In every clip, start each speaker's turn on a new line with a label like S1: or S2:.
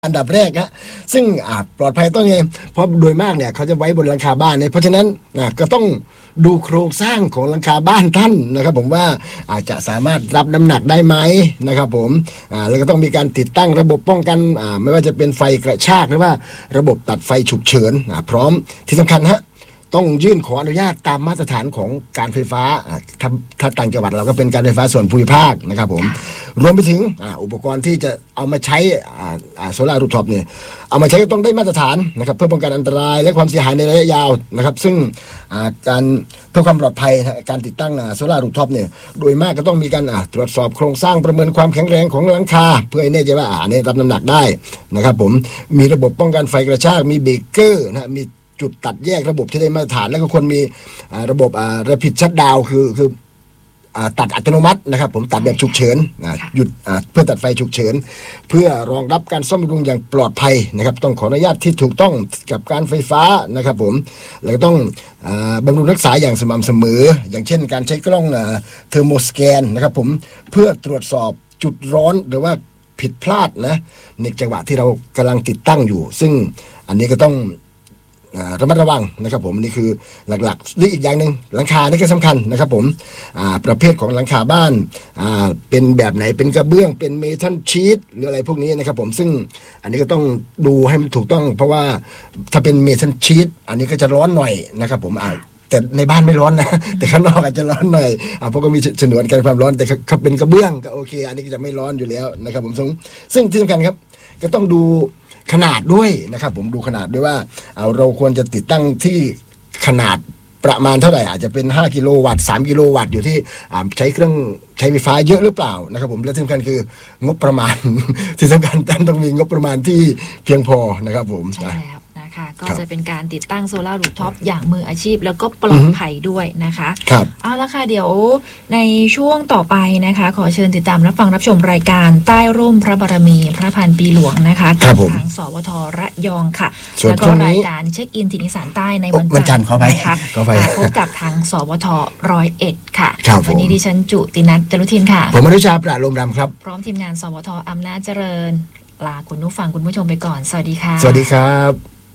S1: อันดับแรกนะซึ่งปลอดภัยต้องไงเพราะโดยมากเนี่ยเขาจะไว้บนหลังคาบ้านเนี่ยเพราะฉะนั้นก็ต้องดูโครงสร้างของหลังคาบ้านท่านนะครับผมว่าอาจจะสามารถรับน้ำหนักได้ไหมนะครับผมแล้วก็ต้องมีการติดตั้งระบบป้องกันไม่ว่าจะเป็นไฟกระชากหรือว่าระบบตัดไฟฉุกเฉินพร้อมที่สำคัญต้องยื่นขออนุญาตตามมาตรฐานของการไฟฟ้าถ้าต่างจังหวัดเราก็เป็นการไฟฟ้าส่วนภูมิภาคนะครับผมรวมไปถึงอุปกรณ์ที่จะเอามาใช้โซลาร์รูฟท็อปเนี่ยเอามาใช้ก็ต้องได้มาตรฐานนะครับเพื่อป้องกันอันตรายและความเสียหายในระยะยาวนะครับซึ่งการเพื่อความปลอดภัยการติดตั้งโซลาร์รูฟท็อปเนี่ยโดยมากก็ต้องมีการตรวจสอบโครงสร้างประเมินความแข็งแรงของหลังคาเพื่อให้แน่ใจว่าเนี่ยรับน้ำหนักได้นะครับผมมีระบบป้องกันไฟกระชากมีเบรกเกอร์มีจุดตัดแยกระบบที่ได้มาตรฐานแล้วก็ควรมีระบบrapid shutdown คือตัดอัตโนมัตินะครับผมตัดแบบฉุกเฉินหยุดเพื่อตัดไฟฉุกเฉินเพื่อรองรับการซ่อมบำรุงอย่างปลอดภัยนะครับต้องขออนุญาตที่ถูกต้องกับการไฟฟ้านะครับผมแล้วก็ต้องบำรุงรักษาอย่างสม่ำเสมออย่างเช่นการใช้กล้องเทอร์โมสแกนนะครับผมเพื่อตรวจสอบจุดร้อนหรือว่าผิดพลาดนะในจังหวะที่เรากำลังติดตั้งอยู่ซึ่งอันนี้ก็ต้องระมัดระวังนะครับผมนี่คือหลักๆหรืออีกอย่างหนึ่งหลังคานี่ก็สำคัญนะครับผมประเภทของหลังคาบ้านเป็นแบบไหนเป็นกระเบื้องเป็นเมทัลชีทหรืออะไรพวกนี้นะครับผมซึ่งอันนี้ก็ต้องดูให้มันถูกต้องเพราะว่าถ้าเป็นเมทัลชีทอันนี้ก็จะร้อนหน่อยนะครับผมแต่ในบ้านไม่ร้อนนะแต่ข้างนอกอาจจะร้อนหน่อยเพราะก็มีฉนวนกันความร้อนแต่ถ้าเป็นกระเบื้องก็โอเคอันนี้ก็จะไม่ร้อนอยู่แล้วนะครับผมซึ่งที่สำคัญครับก็ต้องดูขนาดด้วยนะครับผมดูขนาดด้วยว่าเราควรจะติดตั้งที่ขนาดประมาณเท่าไหร่อาจจะเป็น5กิโลวัตต์3กิโลวัตต์อยู่ที่ใช้เครื่องใช้ไฟฟ้าเยอะหรือเปล่านะครับผมและที่สำคัญคืองบประมาณ ที่สำคัญท่านต้องมีงบประมาณที่เพียงพอนะครับผม
S2: ใช่แล้วนะคะก็จะเป็นการติดตั้งโซลาร์รูฟท็อปอย่างมืออาชีพแล้วก็ปลอดภัยด้วยนะคะเอาละค่ะเดี๋ยวในช่วงต่อไปนะคะขอเชิญติดตามรับฟังรับชมรายการใต้ร่มพระบารมีพระพันปีหลวงนะคะกับทางสวทระยองค่ะแล้วก็รายการเช็คอินถิ่นอีสานใต้ในวันจันทร์นะคะพบกับทางสวท101ค่ะวันนี้ดิฉันจุตินัทจรุทินค่ะ
S1: ผมอนุชาปราโลมรำครับ
S2: พร้อมทีมงานสวทอำนาจเจริญลาคุณผู้ฟังคุณผู้ชมไปก่อนสวัสดีค่ะ
S1: สวัสดีครับ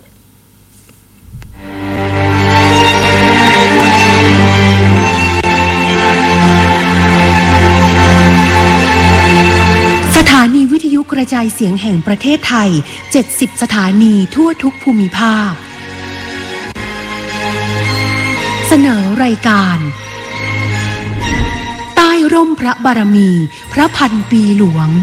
S3: สถานีวิทยุกระจายเสียงแห่งประเทศไทย70สถานีทั่วทุกภูมิภาคเสนอรายการใต้ร่มพระบารมีพระพันปีหลวง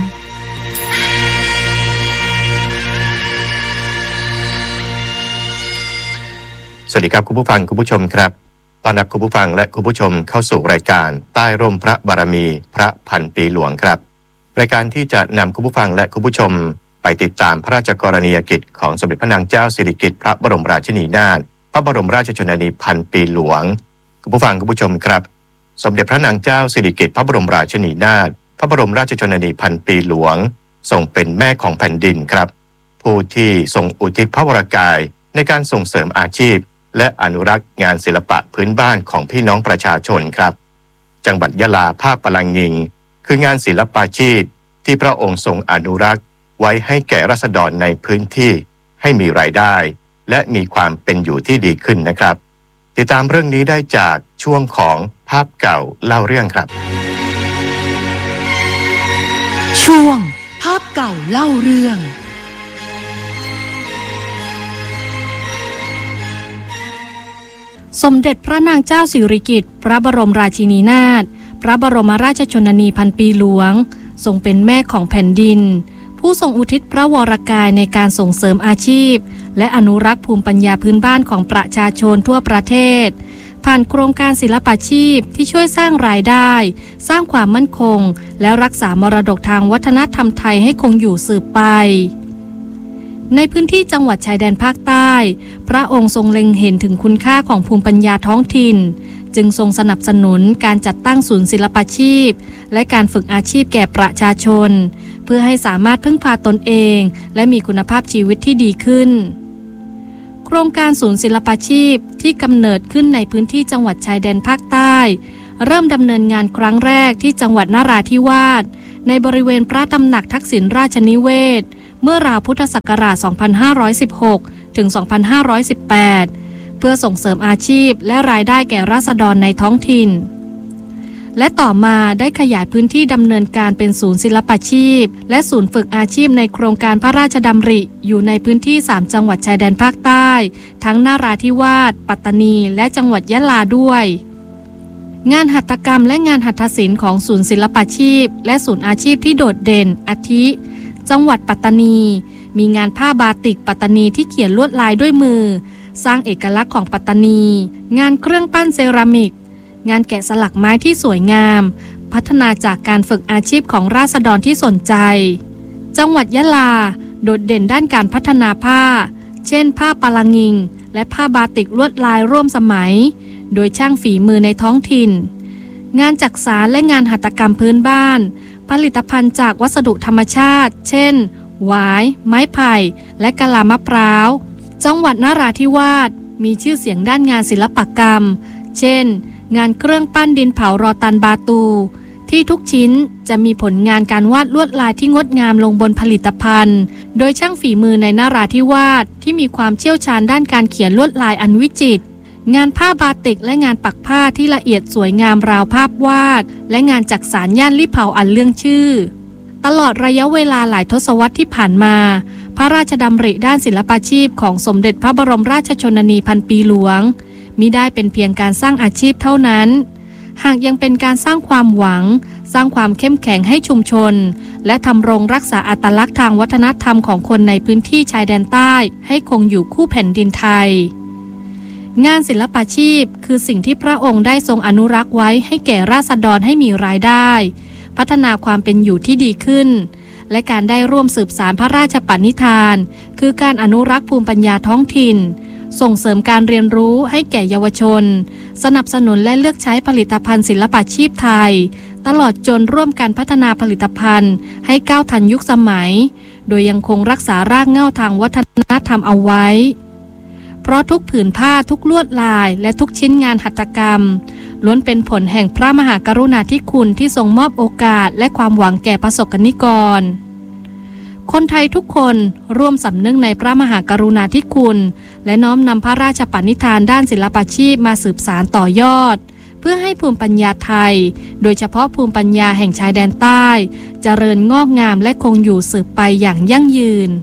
S4: สวัสดีครับคุณผู้ฟังคุณผู้ชมครับต้อนรับคุณผู้ฟังและคุณผู้ชมเข้าสู่รายการใต้ร่มพระบารมีพระพันปีหลวงครับรายการที่จะนำคุณผู้ฟังและคุณผู้ชมไปติดตามพระราชกรณียกิจของสมเด็จพระนางเจ้าสิริกิติ์พระบรมราชินีนาถพระบรมราชชนนีพันปีหลวงคุณผู้ฟังคุณผู้ชมครับสมเด็จพระนางเจ้าสิริกิติ์พระบรมราชินีนาถพระบรมราชชนนีพันปีหลวงทรงเป็นแม่ของแผ่นดินครับผู้ที่ทรงอุทิศพระวรกายในการส่งเสริมอาชีพและอนุรักษ์งานศิลปะพื้นบ้านของพี่น้องประชาชนครับจังหวัดยะลาภาคปะลังงิงคืองานศิลปาชีพที่พระองค์ทรงอนุรักษ์ไว้ให้แก่ราษฎรในพื้นที่ให้มีรายได้และมีความเป็นอยู่ที่ดีขึ้นนะครับติดตามเรื่องนี้ได้จากช่วงของภาพเก่าเล่าเรื่องครับ
S3: ช่วงภาพเก่าเล่าเรื่อง
S5: สมเด็จพระนางเจ้าสิริกิติ์พระบรมราชินีนาถพระบรมราชชนนีพันปีหลวงทรงเป็นแม่ของแผ่นดินผู้ทรงอุทิศพระวรกายในการส่งเสริมอาชีพและอนุรักษ์ภูมิปัญญาพื้นบ้านของประชาชนทั่วประเทศผ่านโครงการศิลปาชีพที่ช่วยสร้างรายได้สร้างความมั่นคงและรักษามรดกทางวัฒนธรรมไทยให้คงอยู่สืบไปในพื้นที่จังหวัดชายแดนภาคใต้พระองค์ทรงเล็งเห็นถึงคุณค่าของภูมิปัญญาท้องถิ่นจึงทรงสนับสนุนการจัดตั้งศูนย์ศิลปาชีพและการฝึกอาชีพแก่ประชาชนเพื่อให้สามารถพึ่งพาตนเองและมีคุณภาพชีวิตที่ดีขึ้นโครงการศูนย์ศิลปาชีพที่กำเนิดขึ้นในพื้นที่จังหวัดชายแดนภาคใต้เริ่มดำเนินงานครั้งแรกที่จังหวัดนราธิวาสในบริเวณพระตำหนักทักษิณราชนิเวศน์เมื่อราวพุทธศักราช 2516 ถึง 2518 เพื่อส่งเสริมอาชีพและรายได้แก่ราษฎรในท้องถิ่นและต่อมาได้ขยายพื้นที่ดำเนินการเป็นศูนย์ศิลปาชีพและศูนย์ฝึกอาชีพในโครงการพระราชดำริอยู่ในพื้นที่3จังหวัดชายแดนภาคใต้ทั้งนราธิวาสปัตตานีและจังหวัดยะลาด้วยงานหัตถกรรมและงานหัตถศิลป์ของศูนย์ศิลปาชีพและศูนย์อาชีพที่โดดเด่นอาทิจังหวัดปัตตานีมีงานผ้าบาติกปัตตานีที่เขียนลวดลายด้วยมือสร้างเอกลักษณ์ของปัตตานีงานเครื่องปั้นเซรามิกงานแกะสลักไม้ที่สวยงามพัฒนาจากการฝึกอาชีพของราษฎรที่สนใจจังหวัดยะลาโดดเด่นด้านการพัฒนาผ้าเช่นผ้าปาลังงิงและผ้าบาติกลวดลายร่วมสมัยโดยช่างฝีมือในท้องถิ่นงานจักสานและงานหัตถกรรมพื้นบ้านผลิตภัณฑ์จากวัสดุธรรมชาติเช่นหวายไม้ไผ่และกะลามะพร้าวจังหวัดนราธิวาสมีชื่อเสียงด้านงานศิลปกรรมเช่นงานเครื่องปั้นดินเผารอตันบาตูที่ทุกชิ้นจะมีผลงานการวาดลวดลายที่งดงามลงบนผลิตภัณฑ์โดยช่างฝีมือในนราธิวาสที่มีความเชี่ยวชาญด้านการเขียนลวดลายอันวิจิตรงานผ้าบาติกและงานปักผ้าที่ละเอียดสวยงามราวภาพวาดและงานจักสานย่านลี่เผาอันเรื่องชื่อตลอดระยะเวลาหลายทศวรรษที่ผ่านมาพระราชดำริด้านศิลปาชีพของสมเด็จพระบรมราชชนนีพันปีหลวงมิได้เป็นเพียงการสร้างอาชีพเท่านั้นหากยังเป็นการสร้างความหวังสร้างความเข้มแข็งให้ชุมชนและทำรงรักษาอัตลักษณ์ทางวัฒนธรรมของคนในพื้นที่ชายแดนใต้ให้คงอยู่คู่แผ่นดินไทยงานศิลปาชีพคือสิ่งที่พระองค์ได้ทรงอนุรักษ์ไว้ให้แก่ราษฎรให้มีรายได้พัฒนาความเป็นอยู่ที่ดีขึ้นและการได้ร่วมสืบสานพระราชปณิธานคือการอนุรักษ์ภูมิปัญญาท้องถิ่นส่งเสริมการเรียนรู้ให้แก่เยาวชนสนับสนุนและเลือกใช้ผลิตภัณฑ์ศิลปาชีพไทยตลอดจนร่วมกันพัฒนาผลิตภัณฑ์ให้ก้าวทันยุคสมัยโดยยังคงรักษารากเหง้าทางวัฒนธรรมเอาไว้เพราะทุกผืนผ้าทุกลวดลายและทุกชิ้นงานหัตถกรรมล้วนเป็นผลแห่งพระมหากรุณาธิคุณที่ทรงมอบโอกาสและความหวังแก่ประสบนิกรคนไทยทุกคนร่วมสำนึกในพระมหากรุณาธิคุณและน้อมนำพระราชปณิธานด้านศิลปาชีพมาสืบสานต่อยอดเพื่อให้ภูมิปัญญาไทยโดยเฉพาะภูมิปัญญาแห่งชายแดนใต้เจริญงอกงามและคงอยู่สืบไปอย่างยั่งยืน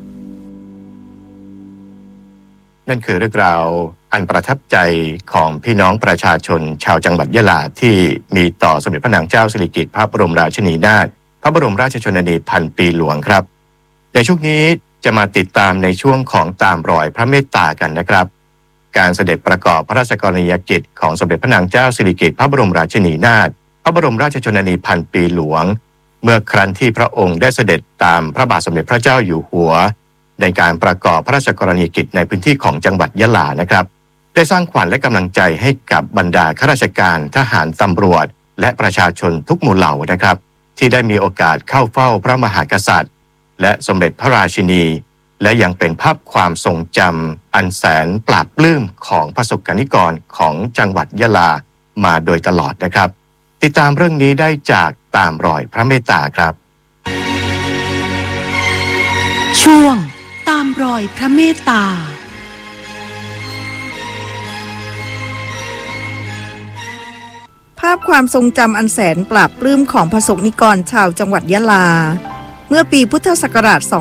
S4: นั่นคือเรื่องราวอันประทับใจของพี่น้องประชาชนชาวจังหวัดยะลาที่มีต่อสมเด็จพระนางเจ้าสิริกิติ์พระบรมราชินีนาถพระบรมราชชนนีพันปีหลวงครับในช่วงนี้จะมาติดตามในช่วงของตามรอยพระเมตตากันนะครับการเสด็จประกอบพระราชกรณียกิจของสมเด็จพระนางเจ้าสิริกิติ์พระบรมราชินีนาถพระบรมราชชนนีพันปีหลวงเมื่อครั้งที่พระองค์ได้เสด็จตามพระบาทสมเด็จพระเจ้าอยู่หัวในการประกอบพระราชกรณียกิจในพื้นที่ของจังหวัดยะลานะครับได้สร้างขวัญและกำลังใจให้กับบรรดาข้าราชการทหารตำรวจและประชาชนทุกหมู่เหล่านะครับที่ได้มีโอกาสเข้าเฝ้าพระมหากษัตริย์และสมเด็จพระราชินีและยังเป็นภาพความทรงจำอันแสนปราบปลื้มของประสบกนิกรของจังหวัดยะลามาโดยตลอดนะครับติดตามเรื่องนี้ได้จากตามรอยพระเมตตาครับ
S3: ช่วงตามรอยพระเมตตา
S6: ภาพความทรงจำอันแสนปราบปลื้มของประสบนิกรชาวจังหวัดยะลาเมื่อปีพุทธศักราช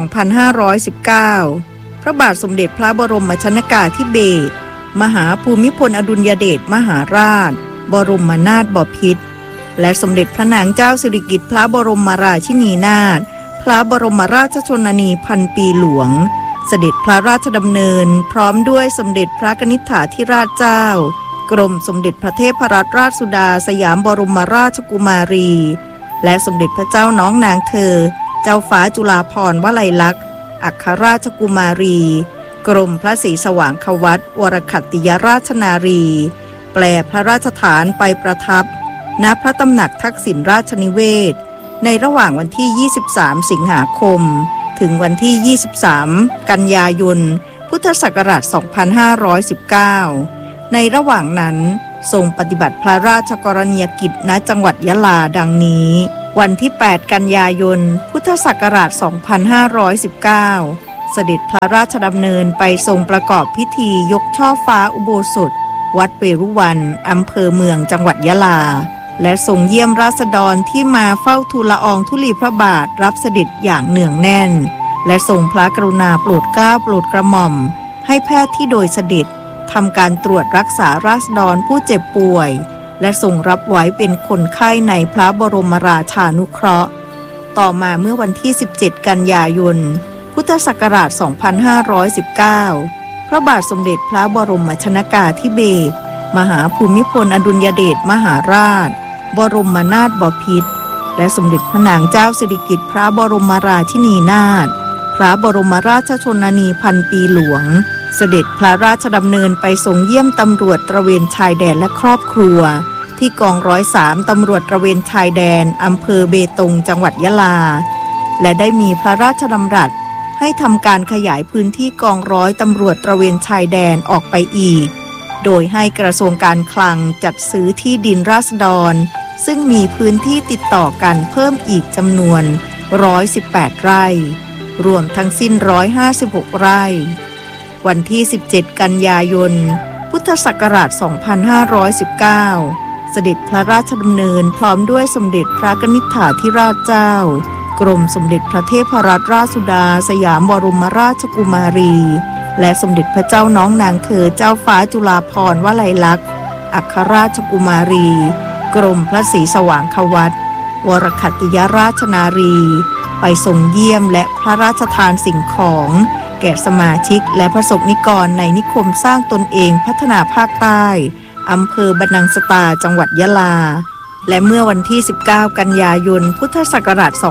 S6: 2519 พระบาทสมเด็จพระบรมชนกาธิเบศรมหาภูมิพลอดุลยเดชมหาราชบรมนาถบพิตรและสมเด็จพระนางเจ้าสิริกิติ์พระบรมราชินีนาถพระบรมราชชนนีพันปีหลวงเสด็จพระราชดำเนินพร้อมด้วยสมเด็จพระกนิษฐาธิราชเจ้ากรมสมเด็จพระเทพรัตนราชสุดาสยามบรมราชกุมารีและสมเด็จพระเจ้าน้องนางเธอเจ้าฟ้าจุฬาภรณ์วลัยลักษณ์อัครราชกุมารีกรมพระศรีสว่างควัตรวรคัตติยราชนารีแปลพระราชฐานไปประทับณพระตำหนักทักษิณราชนิเวศในระหว่างวันที่ 23 สิงหาคมถึงวันที่ 23 กันยายน พุทธศักราช 2519 ในระหว่างนั้นทรงปฏิบัติพระราชกรณียกิจณจังหวัดยะลาดังนี้วันที่ 8 กันยายน พุทธศักราช 2519 เสด็จพระราชดำเนินไปทรงประกอบพิธียกช่อฟ้าอุโบสถวัดเวรุวันอำเภอเมืองจังหวัดยะลาและทรงเยี่ยมราษฎรที่มาเฝ้าทูลละอองธุลีพระบาทรับเสด็จอย่างเนืองแน่นและทรงพระกรุณาโปรดเกล้าโปรดกระหม่อมให้แพทย์ที่โดยเสด็จทำการตรวจรักษาราษฎรผู้เจ็บป่วยและทรงรับไว้เป็นคนไข้ในพระบรมราชานุเคราะห์ต่อมาเมื่อวันที่ 17 กันยายน พุทธศักราช 2519 พระบาทสมเด็จพระบรมชนกาธิเบศรมหาภูมิพลอดุลยเดชมหาราชบรมนาถบพิตรและสมเด็จพระนางเจ้าสิริกิติ์พระบรมราชินีนาถพระบรมราชชนนีพันปีหลวงเสด็จพระราชดำเนินไปทรงเยี่ยมตำรวจตระเวนชายแดนและครอบครัวที่กอง103ตำรวจตระเวนชายแดนอำเภอเบตงจังหวัดยะลาและได้มีพระราชดำรัสให้ทำการขยายพื้นที่กองร้อยตำรวจตระเวนชายแดนออกไปอีกโดยให้กระทรวงการคลังจัดซื้อที่ดินราษฎรซึ่งมีพื้นที่ติดต่อกันเพิ่มอีกจำนวน118ไร่รวมทั้งสิ้น156ไร่วันที่ 17 กันยายน พุทธศักราช 2519 เสด็จพระราชดำเนินพร้อมด้วยสมเด็จพระกนิษฐาธิราชเจ้ากรมสมเด็จพระเทพรัตนราชสุดาสยามบรมราชกุมารีและสมเด็จพระเจ้าน้องนางเธอเจ้าฟ้าจุฬาภรณ์วลัยลักษณ์อัครราชกุมารีกรมพระศรีสว่างควัตรวรคัตติยราชนารีไปทรงเยี่ยมและพระราชทานสิ่งของแก่สมาชิกและประสบนิกรในนิคมสร้างตนเองพัฒนาภาคใต้อำเภอบรรนังสตาจังหวัดยะลาและเมื่อวันที่ 19 กันยายน พุทธศักราช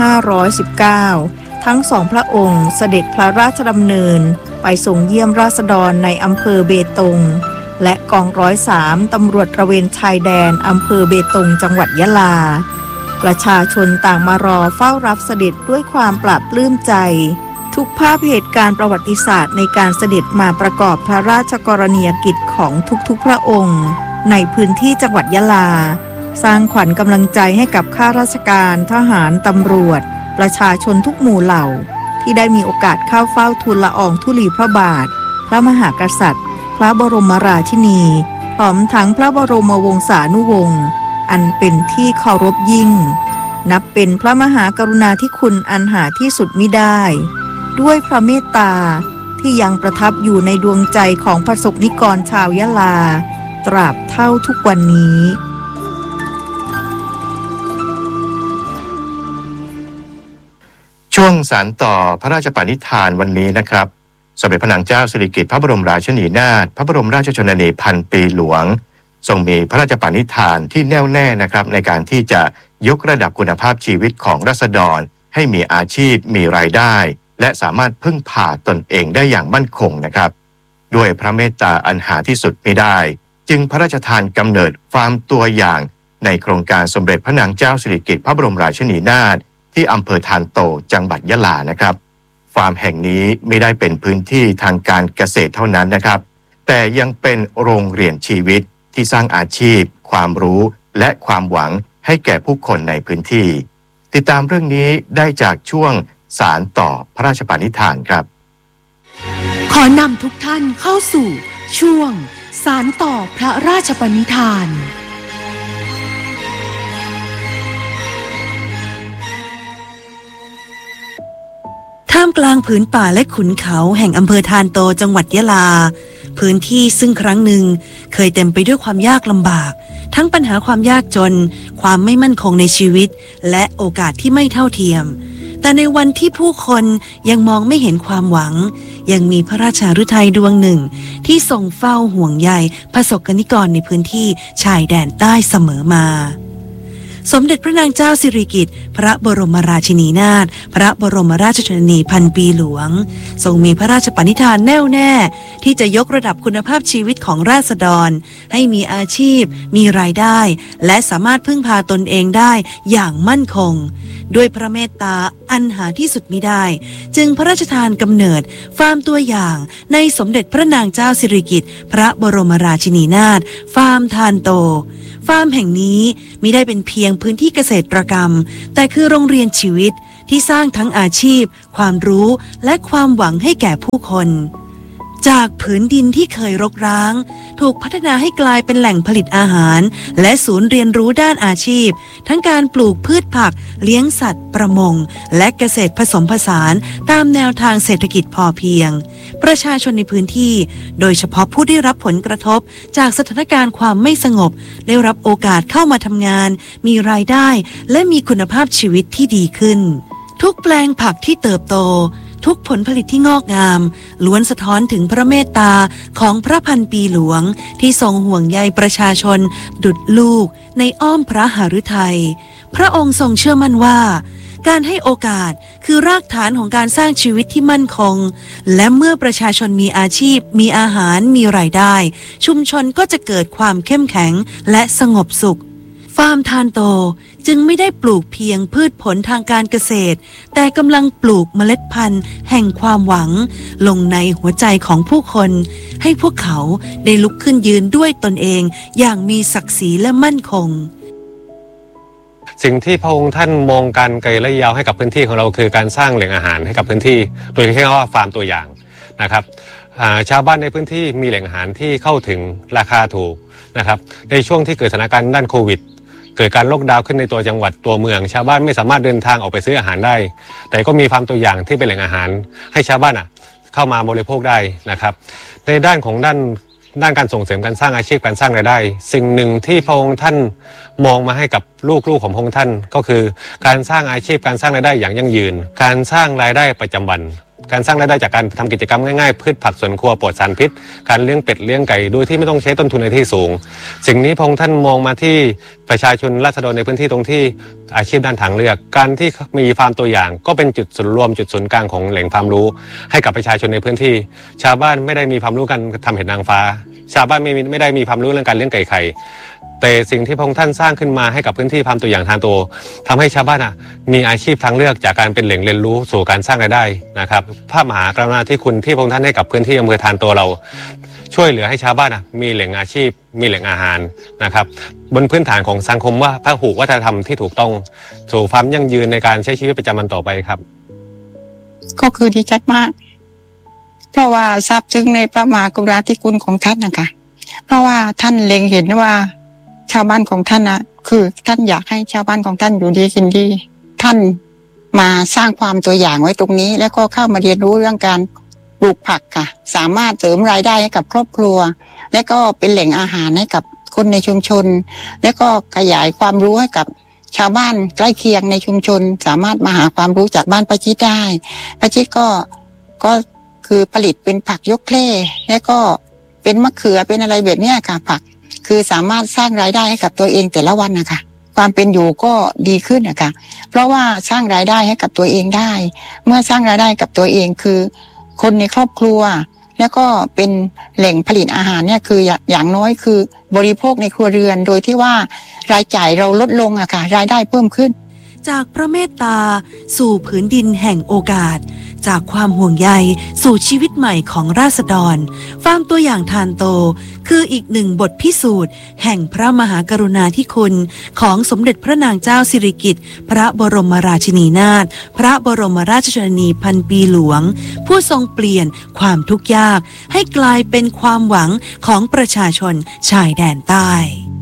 S6: 2519 ทั้งสองพระองค์เสด็จพระราชดำเนินไปทรงเยี่ยมราษฎรในอำเภอเบตงและกอง103ตำรวจตระเวนชายแดนอำเภอเบตงจังหวัดยะลาประชาชนต่างมารอเฝ้ารับเสด็จด้วยความปลาบปลื้มใจทุกภาพเหตุการณ์ประวัติศาสตร์ในการเสด็จมาประกอบพระราชกรณียกิจของทุกๆพระองค์ในพื้นที่จังหวัดยะลาสร้างขวัญกำลังใจให้กับข้าราชการทหารตำรวจประชาชนทุกหมู่เหล่าที่ได้มีโอกาสเข้าเฝ้าทูลละอองธุลีพระบาทพระมหากษัตริย์พระบรมราชินีพร้อมทั้งพระบรมวงศานุวงศ์อันเป็นที่เคารพยิ่งนับเป็นพระมหากรุณาธิคุณอันหาที่สุดมิได้ด้วยพระเมตตาที่ยังประทับอยู่ในดวงใจของประสบนิกรชาวยะลาตราบเท่าทุกวันนี้
S4: ช่วงสานต่อพระราชปณิธานวันนี้นะครับสมเด็จพระนางเจ้าสิริกิติ์พระบรมราชินีนาถพระบรมราชชนนีพันปีหลวงทรงมีพระราชปณิธานที่แน่วแน่นะครับในการที่จะยกระดับคุณภาพชีวิตของราษฎรให้มีอาชีพมีรายได้และสามารถพึ่งพาตนเองได้อย่างมั่นคงนะครับด้วยพระเมตตาอันหาที่สุดไม่ได้จึงพระราชทานกำเนิดฟาร์มตัวอย่างในโครงการสมเด็จพระนางเจ้าสิริกิติ์พระบรมราชินีนาถที่อำเภอธารโตจังหวัดยะลานะครับฟาร์มแห่งนี้ไม่ได้เป็นพื้นที่ทางการเกษตรเท่านั้นนะครับแต่ยังเป็นโรงเรียนชีวิตที่สร้างอาชีพความรู้และความหวังให้แก่ผู้คนในพื้นที่ติดตามเรื่องนี้ได้จากช่วงสารต่อพระราชปณิธานครับ
S3: ขอนำทุกท่านเข้าสู่ช่วงสารต่อพระราชปณิธาน
S7: ท่ามกลางผืนป่าและขุนเขาแห่งอำเภอธารโตจังหวัดยะลาพื้นที่ซึ่งครั้งหนึ่งเคยเต็มไปด้วยความยากลำบากทั้งปัญหาความยากจนความไม่มั่นคงในชีวิตและโอกาสที่ไม่เท่าเทียมแต่ในวันที่ผู้คนยังมองไม่เห็นความหวังยังมีพระราชฤทัยดวงหนึ่งที่ทรงเฝ้าห่วงใยประสบกนิกรในพื้นที่ชายแดนใต้เสมอมาสมเด็จพระนางเจ้าสิริกิติ์พระบรมราชินีนาถพระบรมราชชนนีพันปีหลวงทรงมีพระราชปณิธานแน่วแน่ที่จะยกระดับคุณภาพชีวิตของราษฎรให้มีอาชีพมีรายได้และสามารถพึ่งพาตนเองได้อย่างมั่นคงด้วยพระเมตตาอันหาที่สุดมิได้จึงพระราชทานกำเนิดฟาร์มตัวอย่างในสมเด็จพระนางเจ้าสิริกิติ์พระบรมราชินีนาถฟาร์มธารโตฟาร์มแห่งนี้มิได้เป็นเพียงพื้นที่เกษตรกรรมแต่คือโรงเรียนชีวิตที่สร้างทั้งอาชีพความรู้และความหวังให้แก่ผู้คนจากผืนดินที่เคยรกร้างถูกพัฒนาให้กลายเป็นแหล่งผลิตอาหารและศูนย์เรียนรู้ด้านอาชีพทั้งการปลูกพืชผักเลี้ยงสัตว์ประมงและเกษตรผสมผสานตามแนวทางเศรษฐกิจพอเพียงประชาชนในพื้นที่โดยเฉพาะผู้ได้รับผลกระทบจากสถานการณ์ความไม่สงบได้รับโอกาสเข้ามาทำงานมีรายได้และมีคุณภาพชีวิตที่ดีขึ้นทุกแปลงผักที่เติบโตทุกผลผลิตที่งอกงามล้วนสะท้อนถึงพระเมตตาของพระพันปีหลวงที่ทรงห่วงใยประชาชนดุจลูกในอ้อมพระหฤทัยพระองค์ทรงเชื่อมั่นว่าการให้โอกาสคือรากฐานของการสร้างชีวิตที่มั่นคงและเมื่อประชาชนมีอาชีพมีอาหารมีรายได้ชุมชนก็จะเกิดความเข้มแข็งและสงบสุขฟาร์มทานโตจึงไม่ได้ปลูกเพียงพืชผลทางการเกษตรแต่กำลังปลูกเมล็ดพันธุ์แห่งความหวังลงในหัวใจของผู้คนให้พวกเขาได้ลุกขึ้นยืนด้วยตนเองอย่างมีศักดิ์ศรีและมั่นคง
S8: สิ่งที่พระองค์ท่านมองการไกลและยาวให้กับพื้นที่ของเราคือการสร้างแหล่งอาหารให้กับพื้นที่โดยที่เรียกว่าฟาร์มตัวอย่างนะครับชาวบ้านในพื้นที่มีแหล่งอาหารที่เข้าถึงราคาถูกนะครับในช่วงที่เกิดสถานการณ์ด้านโควิดเกิดการล็อกดาวน์ขึ้นในตัวจังหวัดตัวเมืองชาวบ้านไม่สามารถเดินทางออกไปซื้ออาหารได้แต่ก็มีฟาร์มตัวอย่างที่เป็นแหล่งอาหารให้ชาวบ้านเข้ามาบริโภคได้นะครับในด้านของด้านการส่งเสริมการสร้างอาชีพการสร้างรายได้สิ่งหนึ่งที่พระองค์ท่านมองมาให้กับลูกๆของพระองค์ท่านก็คือการสร้างอาชีพการสร้างรายได้อย่างยั่งยืนการสร้างรายได้ประจำวันการสร้างรายได้จากการทำกิจกรรมง่ายๆพืชผักสวนครัวปลอดสารพิษการเลี้ยงเป็ดเลี้ยงไก่โดยที่ไม่ต้องใช้ต้นทุนในที่สูงสิ่งนี้พระองค์ท่านมองมาที่ประชาชนราษฎรในพื้นที่ตรงที่อาชีพด้านทางเลือกการที่มีฟาร์มตัวอย่างก็เป็นจุดศูนย์รวมจุดศูนย์กลางของแหล่งความรู้ให้กับประชาชนในพื้นที่ชาวบ้านไม่ได้มีความรู้การทำเห็ดนางฟ้าชาวบ้านไม่ได้มีความรู้เรื่องการเลี้ยงไก่ไข่แต่สิ่งที่พระองค์ท่านสร้างขึ้นมาให้กับพื้นที่ฟาร์มตัวอย่างทานโตทำให้ชาวบ้านมีอาชีพทางเลือกจากการเป็นแหล่งเรียนรู้สู่การสร้างรายได้นะครับพระมหากรุณาธิคุณที่พระองค์ท่านให้กับพื้นที่อำเภอทานโตเราช่วยเหลือให้ชาวบ้านมีแหล่งอาชีพมีแหล่งอาหารนะครับบนพื้นฐานของสังคมว่าพหุวัฒนธรรมที่ถูกต้องสู่ความยั่งยืนในการใช้ชีวิตประจำวันต่อไปครับ
S9: ก็คือดีใจมากเพราะว่าซาบซึ้งในพระมหากรุณาธิคุณของท่านนะคะเพราะว่าท่านเล็งเห็นว่าชาวบ้านของท่านคือท่านอยากให้ชาวบ้านของท่านอยู่ดีกินดีท่านมาสร้างความตัวอย่างไว้ตรงนี้แล้วก็เข้ามาเรียนรู้เรื่องการปลูกผักค่ะสามารถเสริมรายได้ให้กับครอบครัวและก็เป็นแหล่งอาหารให้กับคนในชุมชนและก็ขยายความรู้ให้กับชาวบ้านใกล้เคียงในชุมชนสามารถมาหาความรู้จากบ้านป้าชิดได้ป้าชิดก็คือผลิตเป็นผักยกเคร่และก็เป็นมะเขือเป็นอะไรแบบนี้ค่ะผักคือสามารถสร้างรายได้ให้กับตัวเองแต่ละวันนะคะความเป็นอยู่ก็ดีขึ้นนะคะเพราะว่าสร้างรายได้ให้กับตัวเองได้เมื่อสร้างรายได้กับตัวเองคือคนในครอบครัวแล้วก็เป็นแหล่งผลิตอาหารเนี่ยคืออย่างน้อยคือบริโภคในครัวเรือนโดยที่ว่ารายจ่ายเราลดลงอะค่ะรายได้เพิ่มขึ้น
S7: จากพระเมตตาสู่ผืนดินแห่งโอกาสจากความห่วงใยสู่ชีวิตใหม่ของราษฎรฟาร์มตัวอย่างทานโตคืออีกหนึ่งบทพิสูจน์แห่งพระมหากรุณาธิคุณของสมเด็จพระนางเจ้าสิริกิติ์พระบรมราชินีนาถพระบรมราชชนนีพันปีหลวงผู้ทรงเปลี่ยนความทุกข์ยากให้กลายเป็นความหวังของประชาชนชายแดนใต้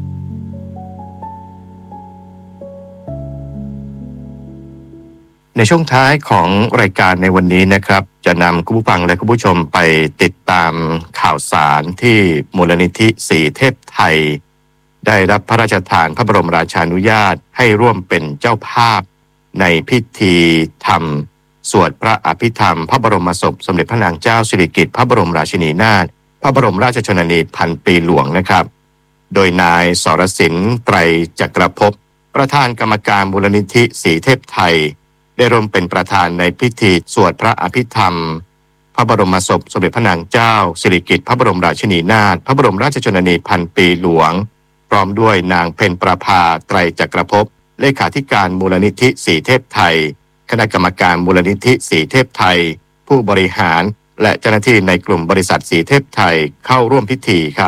S4: ในช่วงท้ายของรายการในวันนี้นะครับจะนำคุณผู้ฟังและคุณผู้ชมไปติดตามข่าวสารที่มูลนิธิสีเทพไทยได้รับพระราชทานพระบรมราชานุญาตให้ร่วมเป็นเจ้าภาพในพิธีธรรมสวดพระอภิธรรมพระบรมศพสมเด็จพระนางเจ้าสิริกิติ์พระบรมราชินีนาถพระบรมราชชนนีพันปีหลวงนะครับโดยนายสรสินไตรจักรภพประธานกรรมการมูลนิธิสีเทพไทยได้ร่วมเป็นประธานในพิธีสวดพระอภิธรรมพระบรมศพสมเด็จพระนางเจ้าสิริกิติ์พระบรมราชินีนาถพระบรมราชชนนีพันปีหลวงพร้อมด้วยนางเพ็ญประภาไตรจักรภพเลขาธิการมูลนิธิสีเทพไทยคณะกรรมการมูลนิธิสีเทพไทยผู้บริหารและเจ้าหน้าที่ในกลุ่มบริษัทสีเทพไทยเข้าร่วมพิธีครับ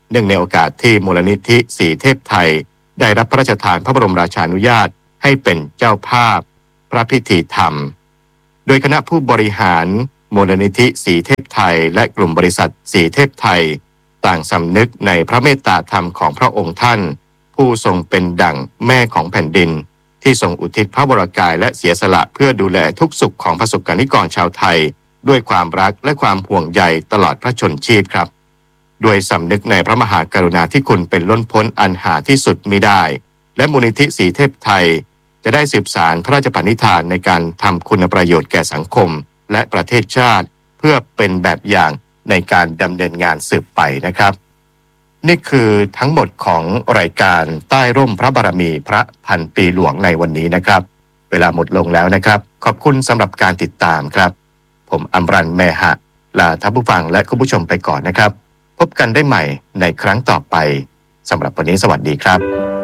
S4: เนื่องในโอกาสที่มูลนิธิสีเทพไทยได้รับพระราชทานพระบรมราชานุญาตให้เป็นเจ้าภาพพระพิธีธรรมโดยคณะผู้บริหารมูลนิธิสีเทพไทยและกลุ่มบริษัทสีเทพไทยต่างสำนึกในพระเมตตาธรรมของพระองค์ท่านผู้ทรงเป็นดั่งแม่ของแผ่นดินที่ทรงอุทิศพระวรกายและเสียสละเพื่อดูแลทุกสุขของประสบกนิกรชาวไทยด้วยความรักและความห่วงใยตลอดพระชนชีพครับด้วยสำนึกในพระมหากรุณาธิคุณเป็นล้นพ้นอันหาที่สุดมิได้และมูลนิธิสีเทพไทยจะได้สืบสานพระราชปณิธานในการทำคุณประโยชน์แก่สังคมและประเทศชาติเพื่อเป็นแบบอย่างในการดำเนินงานสืบไปนะครับนี่คือทั้งหมดของรายการใต้ร่มพระบารมีพระพันปีหลวงในวันนี้นะครับเวลาหมดลงแล้วนะครับขอบคุณสำหรับการติดตามครับผมอมรันต์ แมหะลาท่านผู้ฟังและคุณผู้ชมไปก่อนนะครับพบกันได้ใหม่ในครั้งต่อไปสำหรับวันนี้สวัสดีครับ